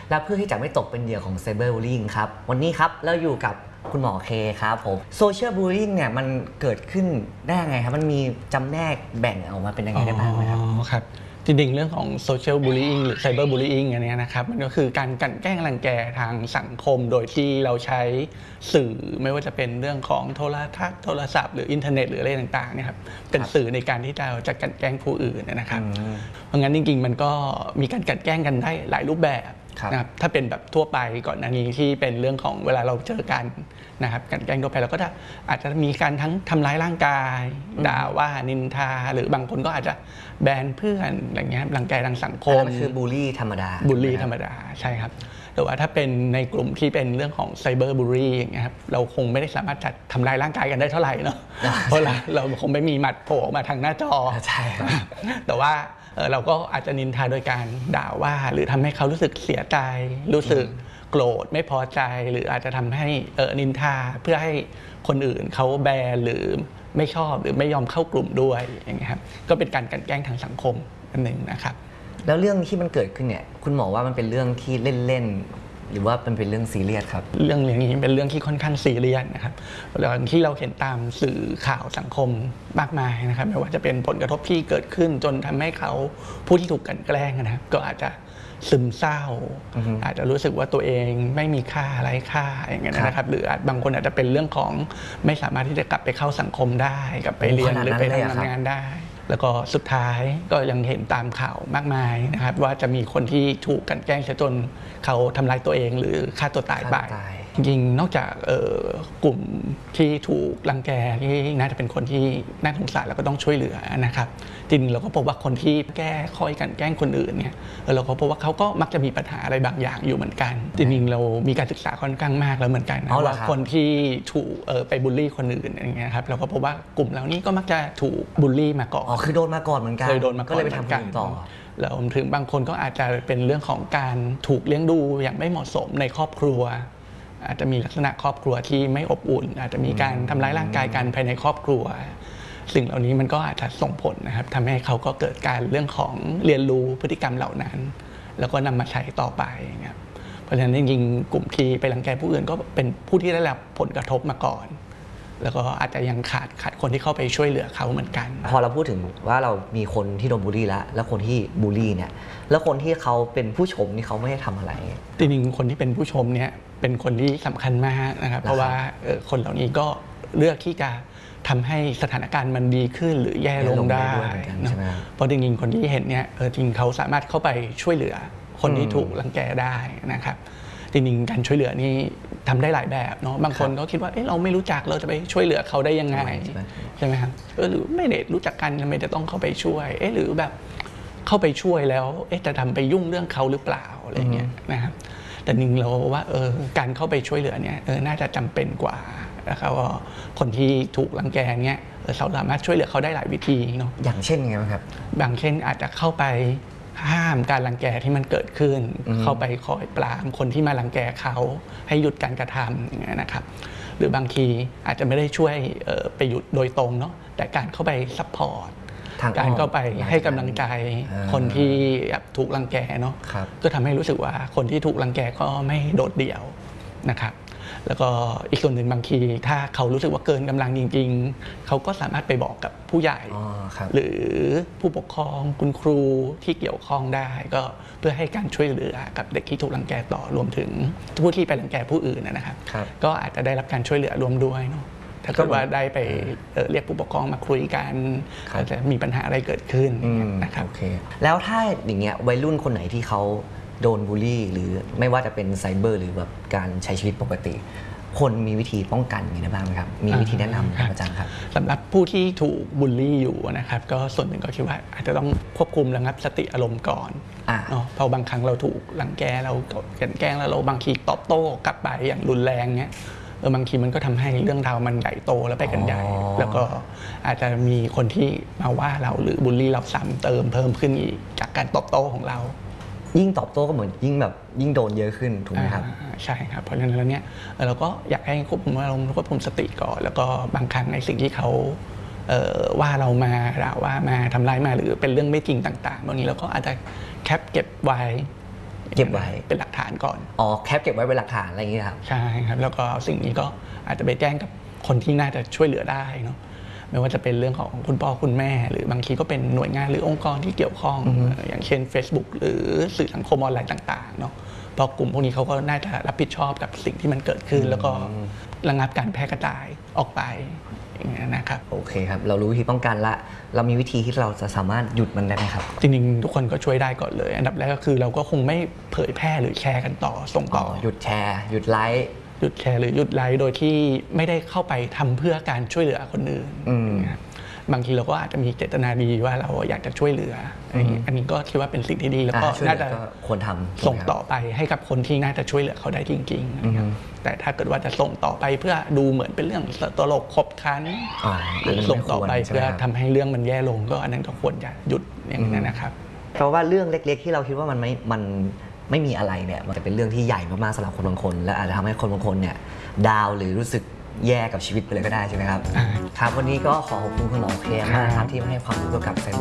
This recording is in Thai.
และเพื่อที่จะไม่ตกเป็นเหยื่อของไซเบอร์บูลลิงครับวันนี้ครับเราอยู่กับคุณหมอเคครับผมโซเชียลบูลลิงเนี่ยมันเกิดขึ้นได้ยังไงครับมันมีจำแนกแบ่งออกมาเป็นยังไงได้บ้างไหมครับครับจริงๆเรื่องของโซเชียลบูลลิงหรือไซเบอร์บูลลิงอันนี้นะครับมันก็คือการกลั่นแกล้งรังแกทางสังคมโดยที่เราใช้สื่อไม่ว่าจะเป็นเรื่องของโทรทัศน์โทรศัพท์หรืออินเทอร์เน็ตหรืออะไรต่างๆเนี่ยครับเป็นสื่อในการที่เราจะกลั่นแกล้งผู้อื่นนะครับเพราะงั้นจริงๆมันก็มีการกลั่นแกล้งกันได้หลายรูปแบบนะครับถ้าเป็นแบบทั่วไปก่อนหน้านี้ที่เป็นเรื่องของเวลาเราเจอกันนะครับการแกล้งทั่วไปเราก็อาจจะมีการทั้งทำร้ายร่างกายด่าว่านินทาหรือบางคนก็อาจจะแบนเพื่อนอะไรเงี้ยรังแกทางสังคมมันคือบูลลี่ธรรมดาใช่ครับแต่ว่าถ้าเป็นในกลุ่มที่เป็นเรื่องของไซเบอร์บูลลี่อย่างเงี้ยครับเราคงไม่ได้สามารถจัดทำร้ายร่างกายกันได้เท่าไหร่เนาะเพราะเราคงไม่มีหมัดโผล่มาทางหน้าจอใช่แต่ว่าเราก็อาจจะนินทาโดยการด่าว่าหรือทำให้เขารู้สึกเสียใจรู้สึกโกรธไม่พอใจหรืออาจจะทำให้นินทาเพื่อให้คนอื่นเขาแบนหรือไม่ชอบหรือไม่ยอมเข้ากลุ่มด้วยอย่างเงี้ยครับก็เป็นการกลั่นแกล้งทางสังคมอันหนึ่งนะครับแล้วเรื่องที่มันเกิดขึ้นเนี่ยคุณหมอว่ามันเป็นเรื่องที่เล่นๆหรือว่ามันเป็นเรื่องซีเรียสครับเรื่องอย่างนี้เป็นเรื่องที่ค่อนข้างซีเรียสนะครับอย่างที่เราเห็นตามสื่อข่าวสังคมมากมายนะครับไม่ว่าจะเป็นผลกระทบที่เกิดขึ้นจนทำให้เขาผู้ที่ถูกกลั่นแกล้งนะครับก็อาจจะซึมเศร้าอาจจะรู้สึกว่าตัวเองไม่มีค่าไร้ค่าอย่างเงี้ยนะครับหรือบางคนอาจจะเป็นเรื่องของไม่สามารถที่จะกลับไปเข้าสังคมได้กลับไปเรียนหรือไปทำงานได้แล้วก็สุดท้ายก็ยังเห็นตามข่าวมากมายนะครับว่าจะมีคนที่ถูกกลั่นแกล้งจนเขาทำลายตัวเองหรือฆ่าตัวตายไปจริงๆนอกจากกลุ่มที่ถูกรังแกที่น่าจะเป็นคนที่น่าสงสารแล้วก็ต้องช่วยเหลือนะครับจริงเราก็พบว่าคนที่คอยกลั่นแกล้งคนอื่นเนี่ยเราก็พบว่าเขาก็มักจะมีปัญหาอะไรบางอย่างอยู่เหมือนกันจริงๆเรามีการศึกษาค่อนข้างมากแล้วเหมือนกันว่าคนที่ถูกไปบูลลี่คนอื่นอย่างเงี้ยครับเราก็พบว่ากลุ่มเหล่านี้ก็มักจะถูกบูลลี่มาก่อนคือโดนมาก่อนเหมือนกันเคยโดนมาก่อนก็เลยไปทำกันต่อแล้วถึงบางคนก็อาจจะเป็นเรื่องของการถูกเลี้ยงดูอย่างไม่เหมาะสมในครอบครัวอาจจะมีลักษณะครอบครัวที่ไม่อบอุ่นอาจจะมีการทำร้ายร่างกายกันภายในครอบครัวสิ่งเหล่านี้มันก็อาจจะส่งผลนะครับทำให้เขาก็เกิดการเรื่องของเรียนรู้พฤติกรรมเหล่านั้นแล้วก็นำมาใช้ต่อไปครับเพราะฉะนั้นจริงๆกลุ่มที่ไปรังแกผู้อื่นก็เป็นผู้ที่ได้รับผลกระทบมาก่อนแล้วก็อาจจะยังขาดคนที่เข้าไปช่วยเหลือเขาเหมือนกันพอเราพูดถึงว่าเรามีคนที่โดนบูลลี่แล้วคนที่บูลลี่เนี่ยแล้วคนที่เขาเป็นผู้ชมนี่เขาไม่ได้ทำอะไรจริงๆคนที่เป็นผู้ชมเนี่ยเป็นคนที่สำคัญมากนะครับเพราะว่าคนเหล่านี้ก็เลือกที่จะทำให้สถานการณ์มันดีขึ้นหรือแย่ลงได้เพราะจริงๆคนที่เห็นเนี่ยจริงเขาสามารถเข้าไปช่วยเหลือคนที่ถูกรังแกได้นะครับจริงๆการช่วยเหลือนี่ทำได้หลายแบบเนาะบางคนก็คิดว่าเราไม่รู้จักเราจะไปช่วยเหลือเขาได้ยังไงใช่ไหมครับหรือไม่ได้รู้จักกันทำไมจะต้องเข้าไปช่วยหรือแบบเข้าไปช่วยแล้วจะทำไปยุ่งเรื่องเขาหรือเปล่าอะไรเงี้ยนะครับแต่จริงเราว่าการเข้าไปช่วยเหลือเนี่ยน่าจะจำเป็นกว่านะครับว่าคนที่ถูกรังแกเนี่ยเราสามารถช่วยเหลือเขาได้หลายวิธีเนาะอย่างเช่นไงครับบางเช่นอาจจะเข้าไปห้ามการรังแกที่มันเกิดขึ้นเข้าไปคอยปรามคนที่มารังแกเขาให้หยุดการกระทำอย่างเงี้ยนะครับหรือบางทีอาจจะไม่ได้ช่วยไปหยุดโดยตรงเนาะแต่การเข้าไปซัพพอร์ตการเข้าไปให้กำลังใจคนที่ถูกรังแกเนาะก็ทำให้รู้สึกว่าคนที่ถูกรังแกก็ไม่โดดเดี่ยวนะครับแล้วก็อีกส่วนหนึ่งบางทีถ้าเขารู้สึกว่าเกินกำลังจริงๆเขาก็สามารถไปบอกกับผู้ใหญ่หรือผู้ปกครองคุณครูที่เกี่ยวข้องได้ก็เพื่อให้การช่วยเหลือกับเด็กที่ถูกรังแกต่อรวมถึงผู้ที่ไปรังแกผู้อื่นนะครับก็อาจจะได้รับการช่วยเหลือรวมด้วยเนาะถ้าเกิดว่าได้ไปเรียกผู้ปกครองมาคุยกันอาจจะมีปัญหาอะไรเกิดขึ้นนะครับแล้วถ้าอย่างเงี้ยวัยรุ่นคนไหนที่เขาโดนบูลลี่หรือไม่ว่าจะเป็นไซเบอร์หรือแบบการใช้ชีวิตปกติคนมีวิธีป้องกันอย่างไรบ้างไหมครับมีวิธีแนะนำครับอาจารย์ครับสำหรับผู้ที่ถูกบูลลี่อยู่นะครับก็ส่วนหนึ่งก็คิดว่าอาจจะต้องควบคุมระงับสติอารมณ์ก่อนเนาะเพราะบางครั้งเราถูกรังแกเรากลั่นแกล้งแล้วเราบางทีตอบโต้กลับไปอย่างรุนแรงเงี้ยบางทีมันก็ทำให้เรื่องราวมันใหญ่โตแล้วไปกันใหญ่แล้วก็อาจจะมีคนที่มาว่าเราหรือบูลลี่เราซ้ำเติมเพิ่มขึ้นอีกจากการตอบโต้ของเรายิ่งตอบโต้ก็เหมือนยิ่งโดนเยอะขึ้นถูกไหมครับใช่ครับเพราะฉะนั้นแล้วเนี่ยเราก็อยากให้ควบคุมอารมณ์ควบคุมสติก่อนแล้วก็บางครั้งในสิ่งที่เขาว่าเรามาด่าว่ามาทำร้ายมาหรือเป็นเรื่องไม่จริงต่างๆบางทีเราก็อาจจะแคปเก็บไว้เก็บไว้เป็นหลักฐานก่อนอ๋อแคปเก็บไว้เป็นหลักฐานอะไรอย่างเงี้ยครับใช่ครับแล้วก็สิ่งนี้ก็อาจจะไปแจ้งกับคนที่น่าจะช่วยเหลือได้เนาะไม่ว่าจะเป็นเรื่องของคุณพ่อคุณแม่ หรือบางทีก็เป็นหน่วยงานหรือองค์กรที่เกี่ยวข้องอย่างเช่น Facebook หรือสื่อสังคมออนไลน์ต่างๆเนาะเพราะกลุ่มพวกนี้เขาก็น่าจะรับผิดชอบกับสิ่งที่มันเกิดขึ้น แล้วก็ระงับการแพร่กระจายออกไปอย่างเงี้ยนะครับโอเคครับเรารู้วิธีป้องกันละเรามีวิธีที่เราจะสามารถหยุดมันได้ไหมครับจริงๆทุกคนก็ช่วยได้ก่อนเลย อันดับแรกก็คือเราก็คงไม่เผยแพร่หรือแชร์กันต่อส่งต่อหยุดแชร์หยุดไลค์หยุดแชร์หรือหยุดไลค์โดยที่ไม่ได้เข้าไปทำเพื่อการช่วยเหลือคนอื่นนะครับบางทีเราก็อาจจะมีเจตนาดีว่าเราอยากจะช่วยเหลืออันนี้ก็คิดว่าเป็นสิ่งที่ดีแล้วก็ช่วยเหน่าลืจะอก็ควรทำส่งต่อไปให้กับคนที่น่าจะช่วยเหลือเขาได้จริงๆนะครับแต่ถ้าเกิดว่าจะส่งต่อไปเพื่อดูเหมือนเป็นเรื่องตลกขบขันหรือส่งต่อไปเพื่อทำให้เรื่องมันแย่ลงก็อันนั้นก็ควรจะหยุดอย่างนั้นนะครับเพราะว่าเรื่องเล็กๆที่เราคิดว่ามันไม่มีอะไรเนี่ยมันจะเป็นเรื่องที่ใหญ่มากๆสำหรับคนบางคนและอาจจะทำให้คนบางคนเนี่ยดาวหรือรู้สึกแย่กับชีวิตไปเลยก็ได้ใช่ไหมครับครับวันนี้ก็ขอขอบคุณคุณหมอเคลียร์มากครับที่มาให้ความรู้เกี่ยวกับ